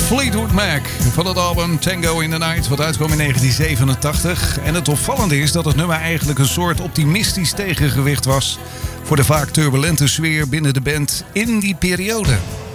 Fleetwood Mac van het album Tango in the Night, wat uitkwam in 1987. En het opvallende is dat het nummer eigenlijk een soort optimistisch tegengewicht was voor de vaak turbulente sfeer binnen de band in die periode.